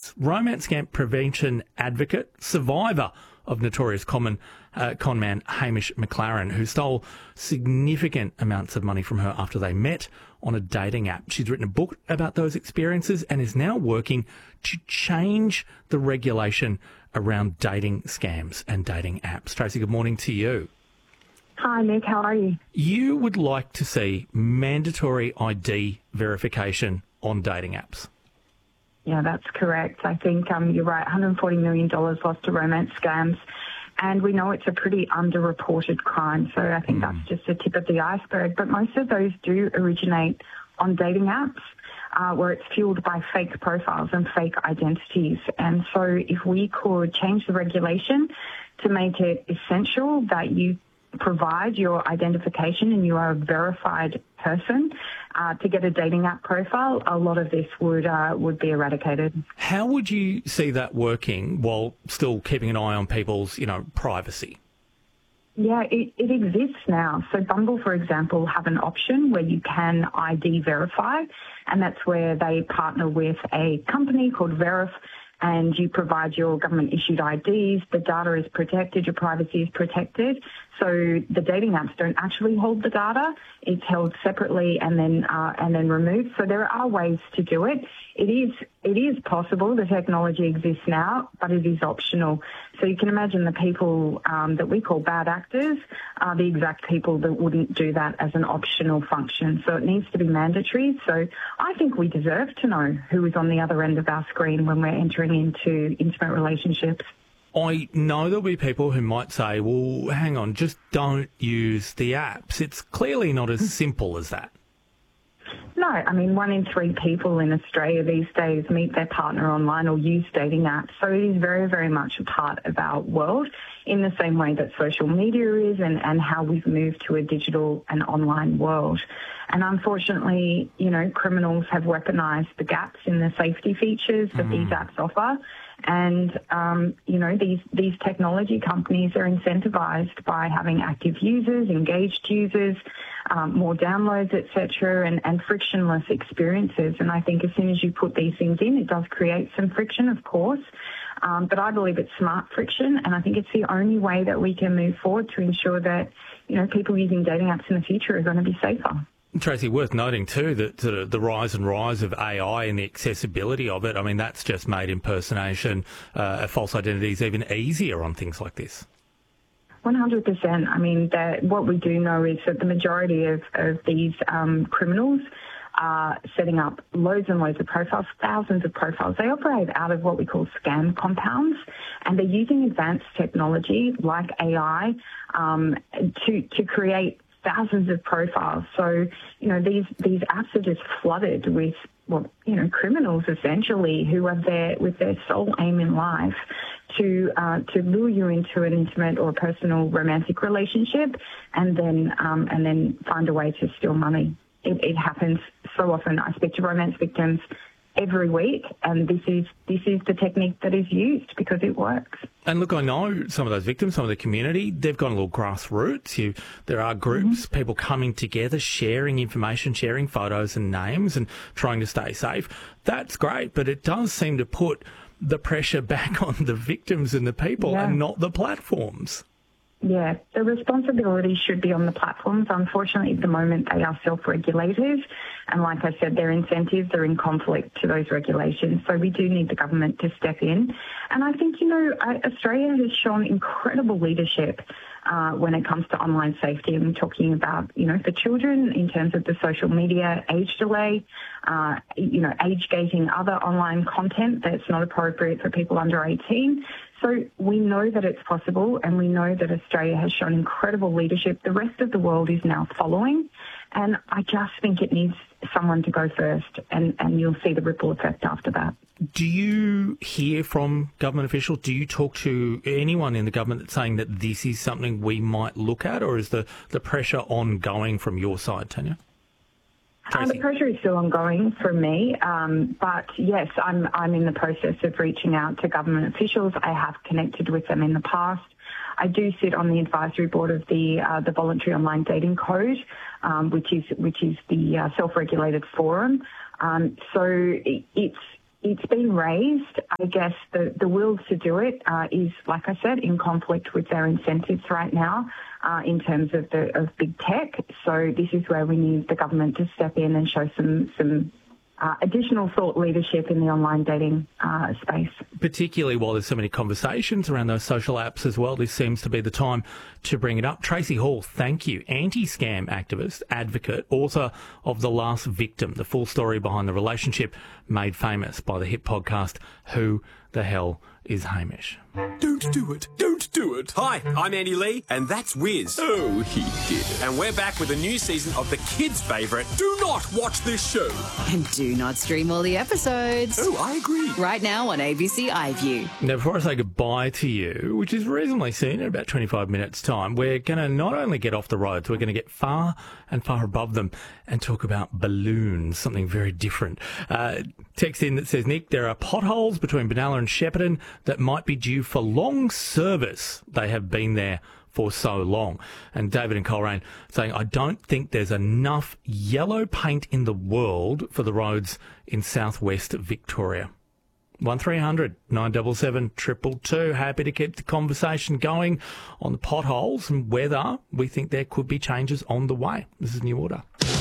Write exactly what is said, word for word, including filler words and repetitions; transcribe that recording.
scams. Romance scam prevention advocate, survivor of notorious common uh, con man Hamish McLaren, who stole significant amounts of money from her after they met on a dating app. She's written a book about those experiences and is now working to change the regulation around dating scams and dating apps. Tracy, good morning to you. Hi, Nick. How are you? You would like to see mandatory I D verification on dating apps. Yeah, that's correct. I think um, you're right, one hundred forty million dollars lost to romance scams. And we know it's a pretty underreported crime, so I think mm. that's just the tip of the iceberg. But most of those do originate on dating apps, uh, where it's fueled by fake profiles and fake identities. And so if we could change the regulation to make it essential that you provide your identification and you are a verified person uh, to get a dating app profile, a lot of this would uh, would be eradicated. How would you see that working while still keeping an eye on people's, you know, privacy? Yeah, it, it exists now. So Bumble, for example, have an option where you can I D verify, and that's where they partner with a company called Verif, and you provide your government-issued I Ds. The data is protected, your privacy is protected. So the dating apps don't actually hold the data. It's held separately and then uh, and then removed. So there are ways to do it. It is it is possible. The technology exists now, but it is optional. So you can imagine the people um, that we call bad actors are the exact people that wouldn't do that as an optional function. So it needs to be mandatory. So I think we deserve to know who is on the other end of our screen when we're entering into intimate relationships. I know there'll be people who might say, well, hang on, just don't use the apps. It's clearly not as simple as that. No, I mean, one in three people in Australia these days meet their partner online or use dating apps. So it is very, very much a part of our world in the same way that social media is and, and how we've moved to a digital and online world. And unfortunately, you know, criminals have weaponized the gaps in the safety features that mm. these apps offer. And, um, you know, these, these technology companies are incentivized by having active users, engaged users, um, more downloads, et cetera, and, and frictionless experiences. And I think as soon as you put these things in, it does create some friction, of course. Um, but I believe it's smart friction, and I think it's the only way that we can move forward to ensure that, you know, people using dating apps in the future are going to be safer. Tracy, worth noting too that sort of the rise and rise of A I and the accessibility of it, I mean, that's just made impersonation, uh, false identities even easier on things like this. one hundred percent. I mean, that what we do know is that the majority of, of these um, criminals are setting up loads and loads of profiles, thousands of profiles. They operate out of what we call scam compounds, and they're using advanced technology like A I um, to, to create thousands of profiles. So, you know, these, these apps are just flooded with, well, you know, criminals essentially who are there with their sole aim in life to uh, to lure you into an intimate or personal romantic relationship and then um, and then find a way to steal money. It, it happens so often. I speak to romance victims every week, and this is this is the technique that is used because it works. And look, I know some of those victims, some of the community, they've gone a little grassroots. You, there are groups, mm-hmm. people coming together, sharing information, sharing photos and names and trying to stay safe. That's great, but it does seem to put the pressure back on the victims and the people yeah. and not the platforms. Yeah, the responsibility should be on the platforms. Unfortunately, at the moment, they are self-regulated. And like I said, their incentives are in conflict to those regulations. So we do need the government to step in. And I think, you know, Australia has shown incredible leadership uh, when it comes to online safety. I'm talking about, you know, for children in terms of the social media age delay, uh, you know, age gating other online content that's not appropriate for people under eighteen. So we know that it's possible, and we know that Australia has shown incredible leadership. The rest of the world is now following, and I just think it needs someone to go first, and, and you'll see the ripple effect after that. Do you hear from government officials? Do you talk to anyone in the government that's saying that this is something we might look at, or is the, the pressure ongoing from your side, Tanya? Uh, the pressure is still ongoing for me, um, but yes, I'm I'm in the process of reaching out to government officials. I have connected with them in the past. I do sit on the advisory board of the uh, the Voluntary Online Dating Code, um, which is which is the uh, self-regulated forum. Um, so it, it's it's been raised. I guess the, the will to do it uh, is, like I said, in conflict with their incentives right now uh, in terms of the of big tech. So this is where we need the government to step in and show some some uh, additional thought leadership in the online dating uh, space. Particularly while there's so many conversations around those social apps as well, this seems to be the time to bring it up. Tracy Hall, thank you. Anti-scam activist, advocate, author of The Last Victim, the full story behind the relationship made famous by the hit podcast Who the Hell is Hamish? Don't do it. Don't do it. Hi, I'm Andy Lee, and that's Wiz. Oh, he did it. And we're back with a new season of the kids' favourite, Do Not Watch This Show. And do not stream all the episodes. Oh, I agree. Right now on A B C iView. Now, before I say goodbye to you, which is reasonably soon, in about twenty-five minutes' time, we're going to not only get off the roads, we're going to get far and far above them and talk about balloons, something very different. Uh, text in that says, Nick, there are potholes between Benalla and Shepparton that might be due for long service. They have been there for so long. And David and Coleraine saying, I don't think there's enough yellow paint in the world for the roads in southwest Victoria. one three hundred nine seven seven two two two. Happy to keep the conversation going on the potholes and whether we think there could be changes on the way. This is New Order.